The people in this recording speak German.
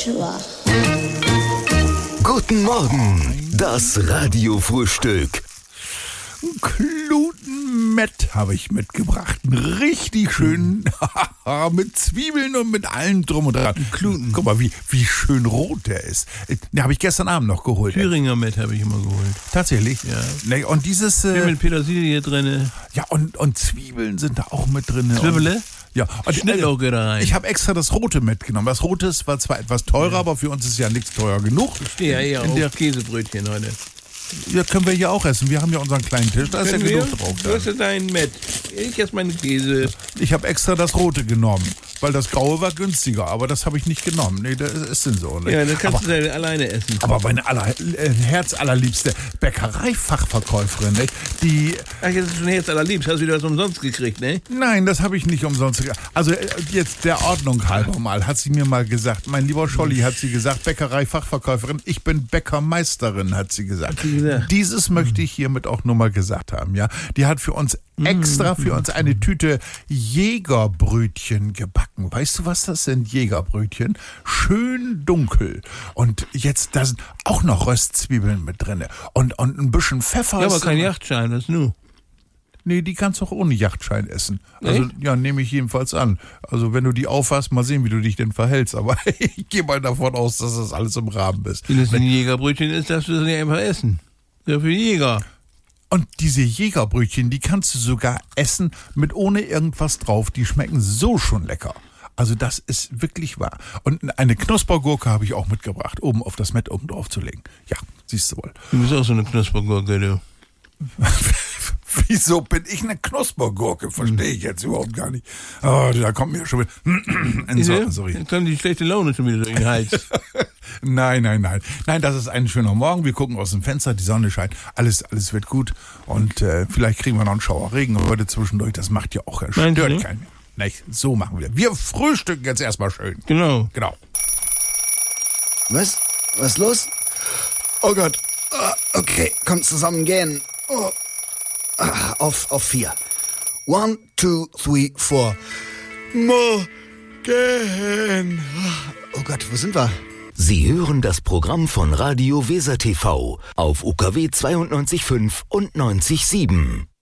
schwach. Guten Morgen, das Radiofrühstück. Klutenmett habe ich mitgebracht. Richtig schön mit Zwiebeln und mit allem drum und dran. Kluten. Guck mal, wie schön rot der ist. Den habe ich gestern Abend noch geholt. Thüringer Mett habe ich immer geholt. Tatsächlich? Ja. Nee, und dieses... Viel mit Petersilie drin. ja, und Zwiebeln sind da auch mit drin. Zwiebele? Ja, und Schnittlauge da rein. ich habe extra das Rote mitgenommen. Das Rote war zwar etwas teurer, aber für uns ist ja nichts teuer genug. Ich stehe ja eher In der- auf Käsebrötchen heute. Ja, können wir hier auch essen. Wir haben ja unseren kleinen Tisch, da ist ja Können wir? genug drauf. Du hast ja deinen Mett. Ich esse meine Käse. Ich habe extra das Rote genommen, weil das Graue war günstiger, aber das habe ich nicht genommen. Nee, das ist denn so. Ne? Ja, dann kannst du ja alleine essen. Aber meine herzallerliebste Bäckereifachverkäuferin, ne? Die... Ach, jetzt ist schon Herz allerliebst. Hast du das umsonst gekriegt, ne? Nein, das habe ich nicht umsonst. Also jetzt der Ordnung halber mal, hat sie mir mal gesagt. Mein lieber Scholli hat sie gesagt, Bäckereifachverkäuferin, ich bin Bäckermeisterin, hat sie gesagt. Dieses möchte ich hiermit auch nur mal gesagt haben, ja. Die hat für uns extra für uns eine Tüte Jägerbrötchen gebacken. Weißt du, was das sind, Jägerbrötchen? Schön dunkel. Und jetzt, da sind auch noch Röstzwiebeln mit drin. Und ein bisschen Pfeffer. Ja, aber kein Yachtschein, das nu. Nee, die kannst du auch ohne Yachtschein essen. Also, Echt? ja, nehme ich jedenfalls an. Also, wenn du die aufhast, mal sehen, wie du dich denn verhältst. Aber ich gehe mal davon aus, dass das alles im Rahmen ist. Wenn es ein Jägerbrötchen ist, darfst du das nicht einfach essen. Ja, für Jäger. Und diese Jägerbrötchen, die kannst du sogar essen mit ohne irgendwas drauf. Die schmecken so schon lecker. Also das ist wirklich wahr. Und eine Knuspergurke habe ich auch mitgebracht, oben auf das Mett oben drauf zu legen. Ja, siehst du wohl. Du bist auch so eine Knuspergurke, du. Wieso bin ich eine Knuspergurke? Verstehe ich jetzt überhaupt gar nicht. Oh, da kommt mir schon wieder... Sorry. Dann kommt die schlechte Laune schon wieder durch den Hals. Nein. Nein, das ist ein schöner Morgen. Wir gucken aus dem Fenster, die Sonne scheint. Alles wird gut. Und vielleicht kriegen wir noch einen Schauer Regen heute zwischendurch. Das macht ja auch Meinst du? stört keinen. Nicht? So machen wir. Wir frühstücken jetzt erstmal schön. Genau. Genau. Was? Was los? Oh Gott. Okay, kommt zusammen gehen. Oh. Auf 4. 1, 2, 3, 4. Morgen. Oh Gott, wo sind wir? Sie hören das Programm von Radio Weser TV auf UKW 92.5 und 90.7.